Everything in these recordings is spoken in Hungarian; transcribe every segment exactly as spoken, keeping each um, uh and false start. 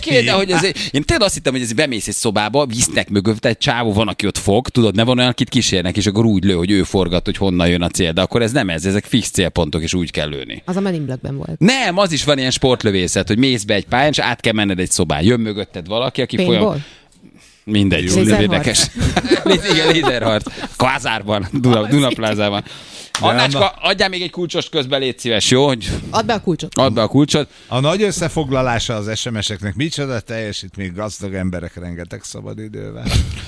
Oké, okay, de hogy azért, én tényleg azt hittem, hogy ez bemész egy szobába, visznek mögött, egy csávó van, aki ott fog, tudod, ne van olyan, akit kísérnek, és akkor úgy lő, hogy ő forgat, hogy honnan jön a cél, de akkor ez nem ez, ezek fix célpontok, és úgy kell lőni. Az a Men in Blackben volt. Nem, az is van ilyen sportlövészet, hogy mész be egy pályán, és át kell menned egy szobán. Jön mögötted valaki, aki folyam... Mindegy, jó, érdekes. Igen, lézerharc. Kvázárban, Duna, Dunaplázában. Annácska, adjál még egy kulcsost közben, légy szíves, jó? Hogy... Add be a kulcsot. Add be a kulcsot. A nagy összefoglalása az es em es-eknek micsoda teljesítmény, gazdag emberek rengeteg szabadidővel.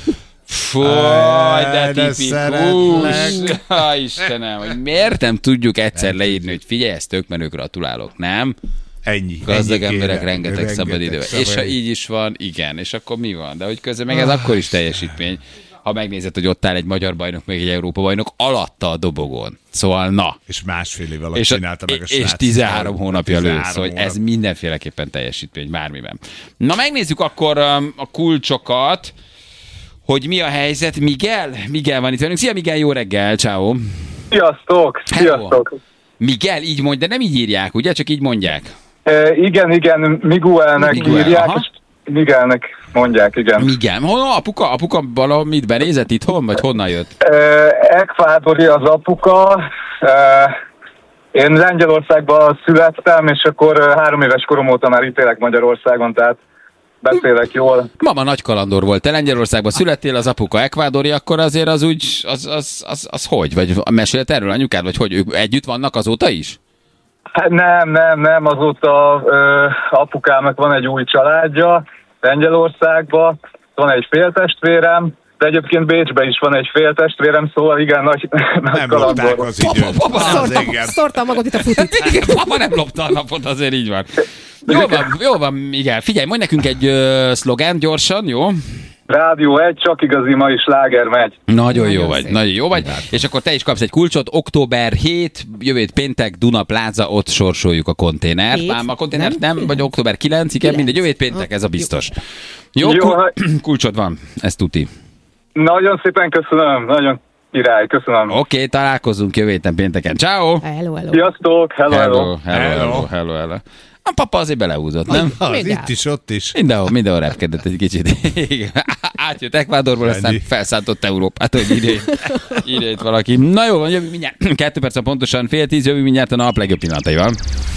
Fúj, de tipikus. Ha, Istenem, hogy miért nem tudjuk egyszer nem leírni, tudjuk. Hogy figyelj, ezt tök menő, gratulálok, nem? Ennyi. Gazdag ennyi emberek kérem, rengeteg szabadidővel. És ha így is van, igen, és akkor mi van? De hogy közben meg ez akkor is teljesítmény. Ha megnézed, hogy ott áll egy magyar bajnok, meg egy Európa bajnok, alatta a dobogón. Szóval na. És másfél év alatt és a, csinálta meg a srác. És tizenhárom hónapja lő, szóval hónap. Ez mindenféleképpen teljesítmény, bármiben. Na megnézzük akkor um, a kulcsokat, hogy mi a helyzet. Miguel? Miguel van itt velünk. Szia Miguel, jó reggel, ciao. Sziasztok, sziasztok. Miguel, így mondj, de nem így írják, ugye? Csak így mondják. E, igen, igen, Miguelnek Miguel, írják, aha. És Miguelnek mondják, igen. Miguel. Honnan apuka? Apuka valamit benézett itthon, vagy honnan jött? E, Ekvádori az apuka. E, én Lengyelországban születtem, és akkor három éves korom óta már itt élek Magyarországon, tehát beszélek jól. Mama nagy kalandor volt. Te Lengyelországban születtél, az apuka ekvádori, akkor azért az úgy, az, az, az, az hogy? Vagy mesélt erről anyukád, vagy hogy ők együtt vannak azóta is? Hát nem, nem, nem, azóta ö, apukámnak van egy új családja Lengyelországban, van egy féltestvérem, de egyébként Bécsben is van egy féltestvérem, szóval igen, nagy, nagy kalandor. Az időt. Papa, papa szórtam magad itt a futit. Igen, papa nem lopta a napot, azért így van. Jó van, jó van, igen. Figyelj, mondj nekünk egy uh, szlogán gyorsan, jó? Rádió egy, csak igazi mai sláger megy. Nagyon jó vagy, nagyon jó vagy. És akkor te is kapsz egy kulcsot. október hetedike, jövő péntek, Duna Pláza, ott sorsoljuk a konténert. Már a konténert nem, nem, vagy október kilencedike, igen, mindegy, jövő péntek, ez a biztos. Jó, jó kul- kulcsod van, ez tuti. Nagyon szépen köszönöm, nagyon király, köszönöm. Oké, okay, találkozunk jövő héten pénteken. Ciao. Hello, hello. Sziasztok, hello, hello. Hello, hello, hello, hello, hello. A papa azért belehúzott, nem? Az itt is, ott is. Mindenhol, mindenhol repkedett egy kicsit. Átjött Ekvádorból, aztán felszántott Európát, hogy ide, ide itt valaki. Na jó, van, jövő mindjárt. Kettő perc pontosan fél tíz, jövő mindjárt a nap legjobb pillanataival.